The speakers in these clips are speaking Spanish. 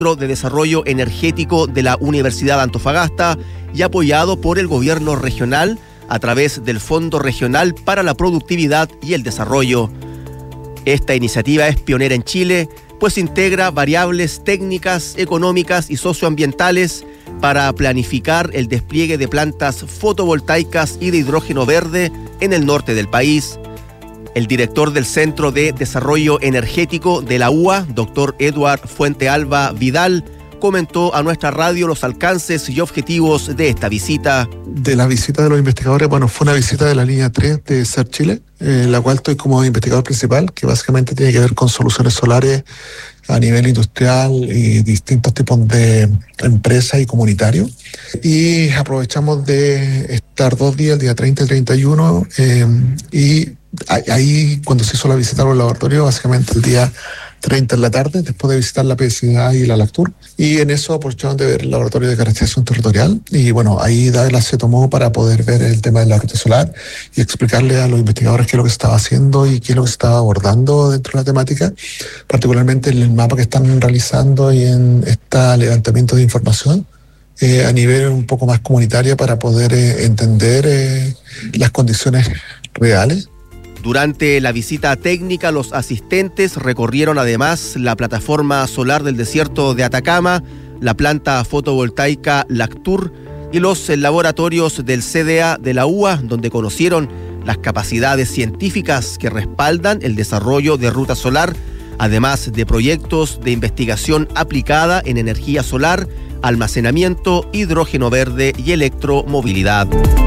de Desarrollo Energético de la Universidad de Antofagasta y apoyado por el gobierno regional a través del Fondo Regional para la Productividad y el Desarrollo. Esta iniciativa es pionera en Chile, pues integra variables técnicas, económicas y socioambientales para planificar el despliegue de plantas fotovoltaicas y de hidrógeno verde en el norte del país. El director del Centro de Desarrollo Energético de la UA, doctor Eduard Fuentealba Vidal, comentó a nuestra radio los alcances y objetivos de esta visita. De la visita de los investigadores, fue una visita de la línea 3 de SER Chile, en la cual estoy como investigador principal, que básicamente tiene que ver con soluciones solares a nivel industrial y distintos tipos de empresas y comunitarios. Y aprovechamos de estar 2 días, el día 30 y 31, y ahí cuando se hizo la visita a los laboratorios, básicamente el día 30 en la tarde, después de visitar la PSA y la LACTUR, y en eso aprovechamos de ver el laboratorio de caracterización territorial, y ahí Dávila se tomó para poder ver el tema de la red solar y explicarle a los investigadores qué es lo que se estaba haciendo y qué es lo que se estaba abordando dentro de la temática, particularmente en el mapa que están realizando y en este levantamiento de información a nivel un poco más comunitario para poder entender las condiciones reales. Durante la visita técnica, los asistentes recorrieron además la plataforma solar del desierto de Atacama, la planta fotovoltaica LACTUR y los laboratorios del CDA de la UA, donde conocieron las capacidades científicas que respaldan el desarrollo de ruta solar, además de proyectos de investigación aplicada en energía solar, almacenamiento, hidrógeno verde y electromovilidad.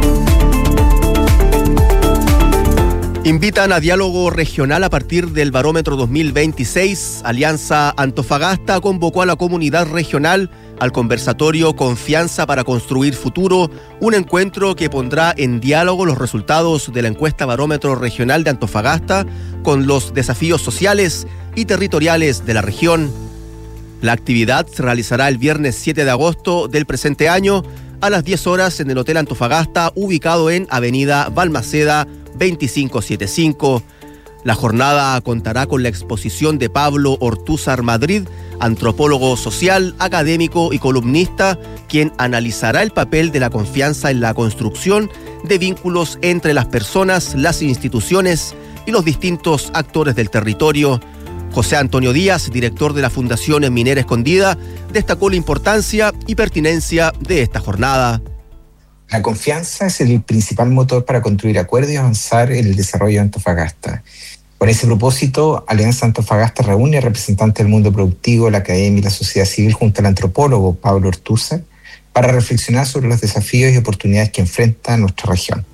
Invitan a diálogo regional a partir del barómetro 2026. Alianza Antofagasta convocó a la comunidad regional al conversatorio Confianza para Construir Futuro, un encuentro que pondrá en diálogo los resultados de la encuesta Barómetro Regional de Antofagasta con los desafíos sociales y territoriales de la región. La actividad se realizará el viernes 7 de agosto del presente año a las 10 horas en el Hotel Antofagasta, ubicado en Avenida Balmaceda 2575. La jornada contará con la exposición de Pablo Ortúzar Madrid, antropólogo social, académico y columnista, quien analizará el papel de la confianza en la construcción de vínculos entre las personas, las instituciones y los distintos actores del territorio. José Antonio Díaz, director de la Fundación Minera Escondida, destacó la importancia y pertinencia de esta jornada. La confianza es el principal motor para construir acuerdos y avanzar en el desarrollo de Antofagasta. Con ese propósito, Alianza Antofagasta reúne a representantes del mundo productivo, la academia y la sociedad civil junto al antropólogo Pablo Ortúzar para reflexionar sobre los desafíos y oportunidades que enfrenta nuestra región.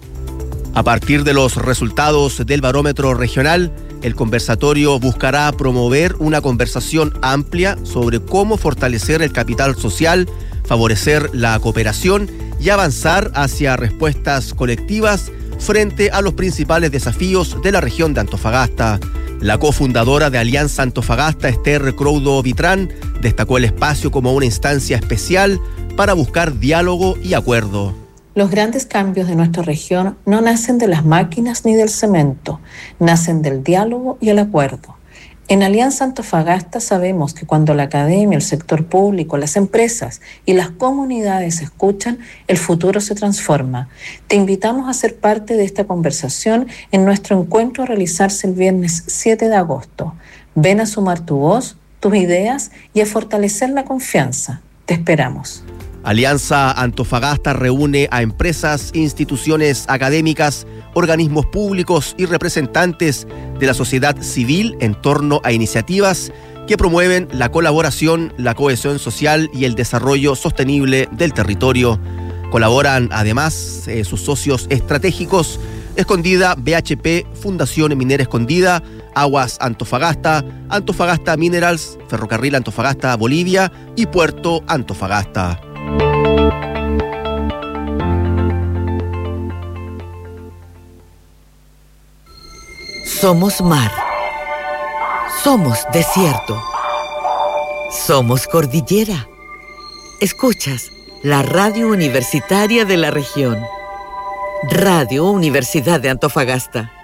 A partir de los resultados del barómetro regional, el conversatorio buscará promover una conversación amplia sobre cómo fortalecer el capital social, favorecer la cooperación y avanzar hacia respuestas colectivas frente a los principales desafíos de la región de Antofagasta. La cofundadora de Alianza Antofagasta, Esther Croudo Vitrán, destacó el espacio como una instancia especial para buscar diálogo y acuerdo. Los grandes cambios de nuestra región no nacen de las máquinas ni del cemento, nacen del diálogo y el acuerdo. En Alianza Antofagasta sabemos que cuando la academia, el sector público, las empresas y las comunidades escuchan, el futuro se transforma. Te invitamos a ser parte de esta conversación en nuestro encuentro a realizarse el viernes 7 de agosto. Ven a sumar tu voz, tus ideas y a fortalecer la confianza. Te esperamos. Alianza Antofagasta reúne a empresas, instituciones académicas, organismos públicos y representantes de la sociedad civil en torno a iniciativas que promueven la colaboración, la cohesión social y el desarrollo sostenible del territorio. Colaboran además sus socios estratégicos: Escondida BHP, Fundación Minera Escondida, Aguas Antofagasta, Antofagasta Minerals, Ferrocarril Antofagasta Bolivia y Puerto Antofagasta. Somos mar. Somos desierto. Somos cordillera. Escuchas la radio universitaria de la región. Radio Universidad de Antofagasta.